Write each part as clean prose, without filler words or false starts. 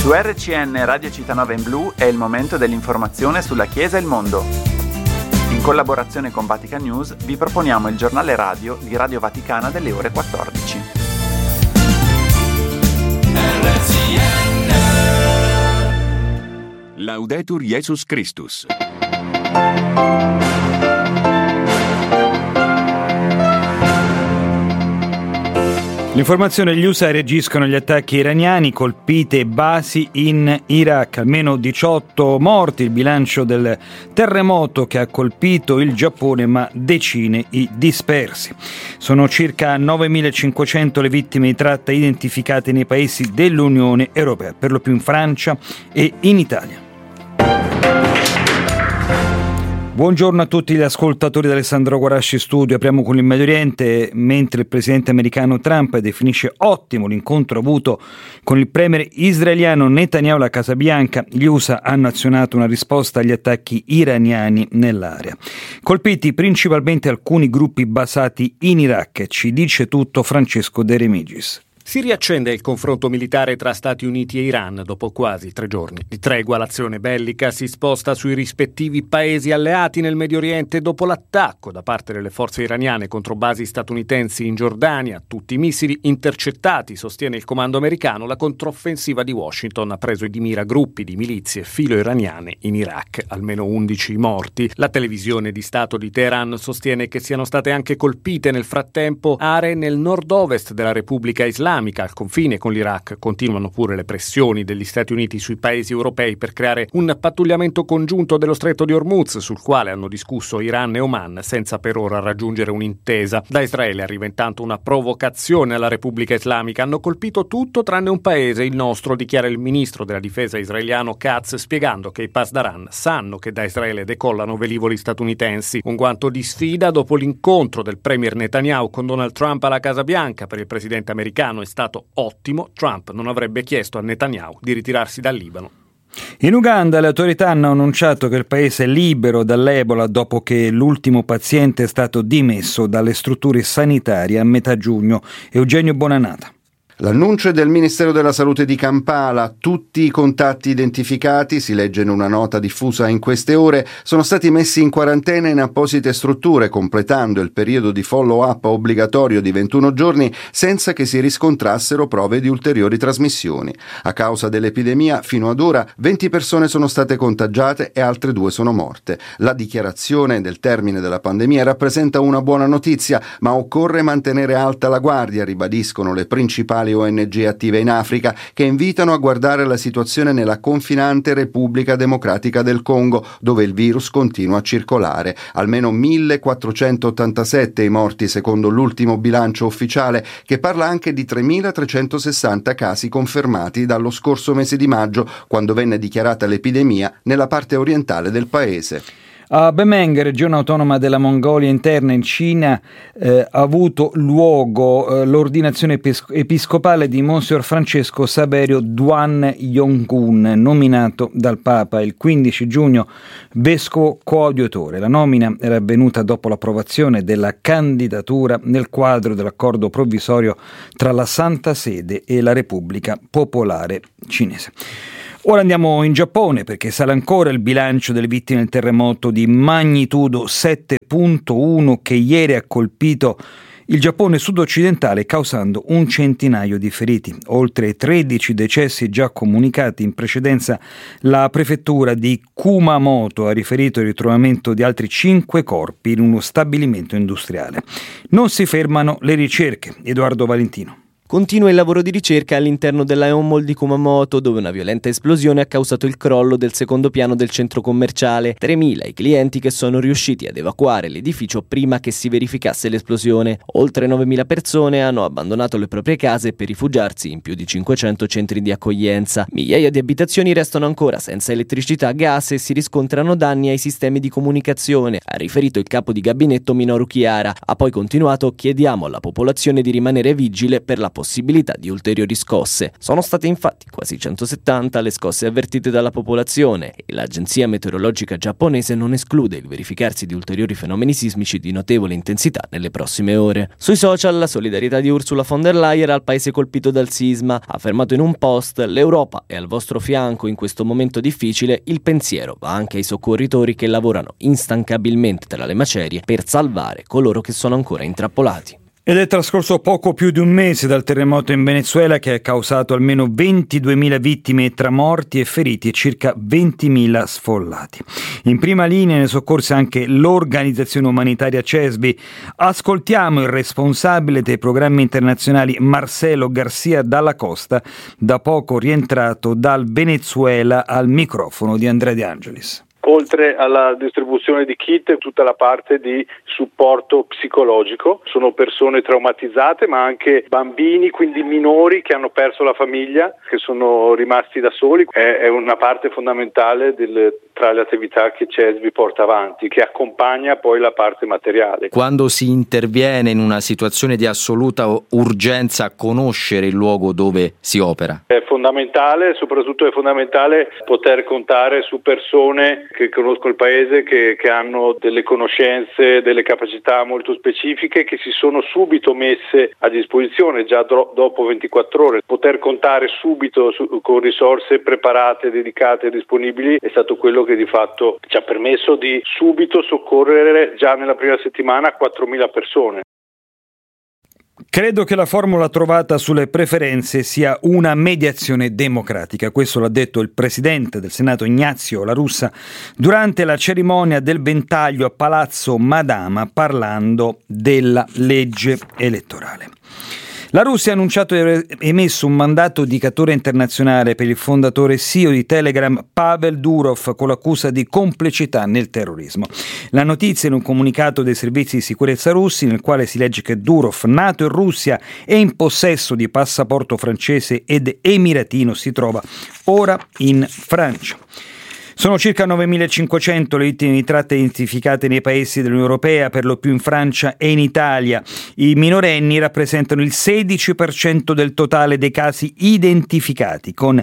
Su RCN Radio Città in Blu è il momento dell'informazione sulla Chiesa e il mondo. In collaborazione con Vatican News vi proponiamo il giornale radio di Radio Vaticana delle ore 14. RCN Laudetur Jesus Christus. L'informazione: gli USA reagiscono agli attacchi iraniani, colpite basi in Iraq, almeno 18 morti, il bilancio del terremoto che ha colpito il Giappone, ma decine i dispersi. Sono circa 9.500 le vittime di tratta identificate nei paesi dell'Unione Europea, per lo più in Francia e in Italia. Buongiorno a tutti gli ascoltatori di Alessandro Guarasci Studio. Apriamo con il Medio Oriente. Mentre il presidente americano Trump definisce ottimo l'incontro avuto con il premier israeliano Netanyahu alla Casa Bianca, gli USA hanno azionato una risposta agli attacchi iraniani nell'area. Colpiti principalmente alcuni gruppi basati in Iraq. Ci dice tutto Francesco De Remigis. Si riaccende il confronto militare tra Stati Uniti e Iran dopo quasi 3 giorni di tregua. L'azione bellica si sposta sui rispettivi paesi alleati nel Medio Oriente dopo l'attacco da parte delle forze iraniane contro basi statunitensi in Giordania. Tutti i missili intercettati, sostiene il comando americano. La controffensiva di Washington ha preso di mira gruppi di milizie filo-iraniane in Iraq, almeno 11 morti. La televisione di Stato di Teheran sostiene che siano state anche colpite nel frattempo aree nel nord-ovest della Repubblica Islamica. Al confine con l'Iraq continuano pure le pressioni degli Stati Uniti sui paesi europei per creare un pattugliamento congiunto dello stretto di Hormuz, sul quale hanno discusso Iran e Oman senza per ora raggiungere un'intesa. Da Israele arriva intanto una provocazione alla Repubblica Islamica. Hanno colpito tutto tranne un paese, il nostro, dichiara il ministro della difesa israeliano Katz, spiegando che i Pasdaran sanno che da Israele decollano velivoli statunitensi. Un guanto di sfida dopo l'incontro del premier Netanyahu con Donald Trump alla Casa Bianca. Per il presidente americano è stato ottimo. Trump non avrebbe chiesto a Netanyahu di ritirarsi dal Libano. In Uganda le autorità hanno annunciato che il paese è libero dall'Ebola dopo che l'ultimo paziente è stato dimesso dalle strutture sanitarie a metà giugno. Eugenio Bonanata. L'annuncio è del Ministero della Salute di Kampala. Tutti i contatti identificati, si legge in una nota diffusa in queste ore, sono stati messi in quarantena in apposite strutture, completando il periodo di follow-up obbligatorio di 21 giorni senza che si riscontrassero prove di ulteriori trasmissioni. A causa dell'epidemia, fino ad ora 20 persone sono state contagiate e altre 2 sono morte. La dichiarazione del termine della pandemia rappresenta una buona notizia, ma occorre mantenere alta la guardia, ribadiscono le principali ONG attive in Africa, che invitano a guardare la situazione nella confinante Repubblica Democratica del Congo, dove il virus continua a circolare. Almeno 1.487 i morti secondo l'ultimo bilancio ufficiale, che parla anche di 3.360 casi confermati dallo scorso mese di maggio, quando venne dichiarata l'epidemia nella parte orientale del paese. A Bemeng, regione autonoma della Mongolia interna in Cina, ha avuto luogo l'ordinazione episcopale di Monsignor Francesco Saverio Duan Yonggun, nominato dal Papa il 15 giugno vescovo coadiutore. La nomina era avvenuta dopo l'approvazione della candidatura nel quadro dell'accordo provvisorio tra la Santa Sede e la Repubblica Popolare Cinese. Ora andiamo in Giappone, perché sale ancora il bilancio delle vittime del terremoto di magnitudo 7.1 che ieri ha colpito il Giappone sud-occidentale, causando un centinaio di feriti. Oltre 13 decessi già comunicati in precedenza, la prefettura di Kumamoto ha riferito il ritrovamento di altri 5 corpi in uno stabilimento industriale. Non si fermano le ricerche. Edoardo Valentino. Continua il lavoro di ricerca all'interno della Aeon Mall di Kumamoto, dove una violenta esplosione ha causato il crollo del secondo piano del centro commerciale. 3.000 i clienti che sono riusciti ad evacuare l'edificio prima che si verificasse l'esplosione. Oltre 9.000 persone hanno abbandonato le proprie case per rifugiarsi in più di 500 centri di accoglienza. Migliaia di abitazioni restano ancora senza elettricità, gas e si riscontrano danni ai sistemi di comunicazione, ha riferito il capo di gabinetto Minoru Chiara. Ha poi continuato: chiediamo alla popolazione di rimanere vigile per la possibilità possibilità di ulteriori scosse. Sono state infatti quasi 170 le scosse avvertite dalla popolazione e l'agenzia meteorologica giapponese non esclude il verificarsi di ulteriori fenomeni sismici di notevole intensità nelle prossime ore. Sui social la solidarietà di Ursula von der Leyen al paese colpito dal sisma. Ha affermato in un post: l'Europa è al vostro fianco in questo momento difficile, il pensiero va anche ai soccorritori che lavorano instancabilmente tra le macerie per salvare coloro che sono ancora intrappolati. Ed è trascorso poco più di un mese dal terremoto in Venezuela che ha causato almeno 22.000 vittime tra morti e feriti e circa 20.000 sfollati. In prima linea nei soccorsi anche l'organizzazione umanitaria CESBI. Ascoltiamo il responsabile dei programmi internazionali Marcelo Garcia Dalla Costa, da poco rientrato dal Venezuela, al microfono di Andrea De Angelis. Oltre alla distribuzione di kit, tutta la parte di supporto psicologico. Sono persone traumatizzate, ma anche bambini, quindi minori che hanno perso la famiglia, che sono rimasti da soli. È una parte fondamentale tra le attività che CESBI porta avanti, che accompagna poi la parte materiale. Quando si interviene in una situazione di assoluta urgenza, conoscere il luogo dove si opera? È fondamentale, soprattutto è fondamentale poter contare su persone che conoscono il paese, che hanno delle conoscenze, delle capacità molto specifiche, che si sono subito messe a disposizione già dopo 24 ore. Poter contare subito con risorse preparate, dedicate e disponibili è stato quello che di fatto ci ha permesso di subito soccorrere già nella prima settimana 4.000 persone. Credo che la formula trovata sulle preferenze sia una mediazione democratica. Questo l'ha detto il presidente del Senato Ignazio La Russa durante la cerimonia del ventaglio a Palazzo Madama, parlando della legge elettorale. La Russia ha annunciato di aver emesso un mandato di cattura internazionale per il fondatore CEO di Telegram Pavel Durov con l'accusa di complicità nel terrorismo. La notizia in un comunicato dei servizi di sicurezza russi, nel quale si legge che Durov, nato in Russia e in possesso di passaporto francese ed emiratino, si trova ora in Francia. Sono circa 9.500 le vittime di tratta identificate nei paesi dell'Unione Europea, per lo più in Francia e in Italia. I minorenni rappresentano il 16% del totale dei casi identificati, con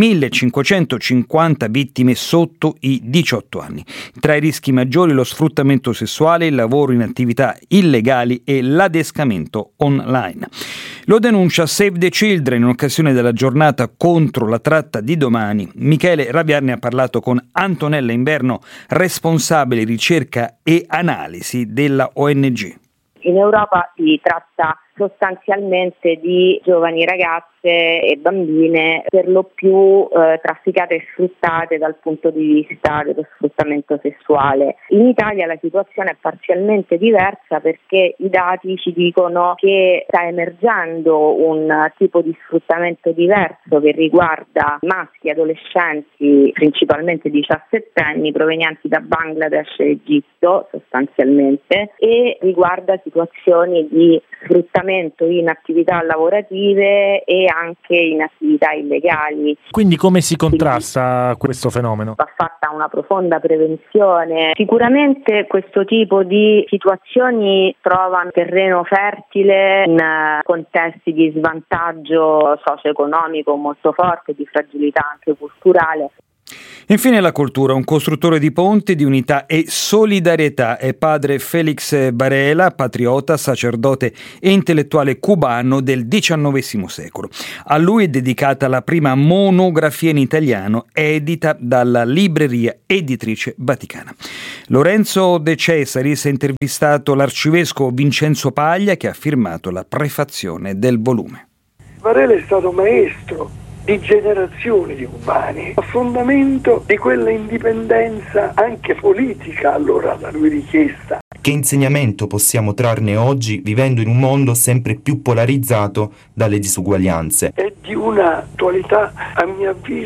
1.550 vittime sotto i 18 anni. Tra i rischi maggiori lo sfruttamento sessuale, il lavoro in attività illegali e l'adescamento online. Lo denuncia Save the Children in occasione della giornata contro la tratta di domani. Michele Raviar ne ha parlato con Antonella Inverno, responsabile ricerca e analisi della ONG. In Europa si tratta sostanzialmente di giovani ragazze e bambine, per lo più trafficate e sfruttate dal punto di vista dello sfruttamento sessuale. In Italia la situazione è parzialmente diversa, perché i dati ci dicono che sta emergendo un tipo di sfruttamento diverso che riguarda maschi adolescenti, principalmente 17enni, provenienti da Bangladesh e Egitto sostanzialmente, e riguarda situazioni di sfruttamento in attività lavorative e anche in attività illegali. Quindi come si contrasta questo fenomeno? Va fatta una profonda prevenzione. Sicuramente questo tipo di situazioni trovano terreno fertile in contesti di svantaggio socio-economico molto forte, di fragilità anche culturale. Infine la cultura, un costruttore di ponti, di unità e solidarietà è padre Félix Varela, patriota, sacerdote e intellettuale cubano del XIX secolo. A lui è dedicata la prima monografia in italiano edita dalla Libreria Editrice Vaticana. Lorenzo De Cesaris ha intervistato l'arcivescovo Vincenzo Paglia, che ha firmato la prefazione del volume. Varela è stato maestro di generazioni di cubani, a fondamento di quella indipendenza anche politica allora da lui richiesta. Che insegnamento possiamo trarne oggi, vivendo in un mondo sempre più polarizzato dalle disuguaglianze? È di una attualità, a mio avviso,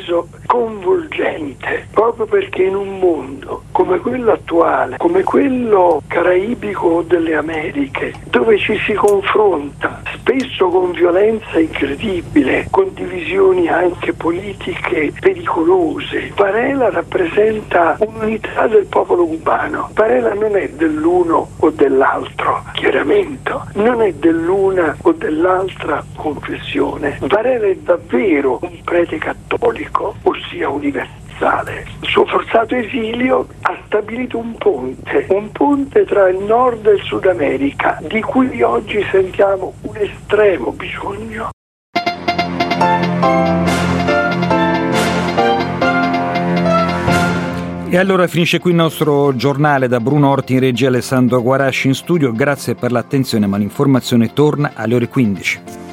convolgente, proprio perché in un mondo come quello attuale, come quello caraibico o delle Americhe, dove ci si confronta spesso con violenza incredibile, con divisioni anche politiche pericolose, Varela rappresenta un'unità del popolo cubano. Varela non è dell'uno o dell'altro schieramento, non è dell'una o dell'altra confessione. Varela è davvero un prete cattolico, ossia universale. Il suo forzato esilio ha stabilito un ponte tra il Nord e il Sud America, di cui oggi sentiamo un estremo bisogno. E allora finisce qui il nostro giornale. Da Bruno Orti in regia, Alessandro Guarasci in studio. Grazie per l'attenzione, ma l'informazione torna alle ore 15.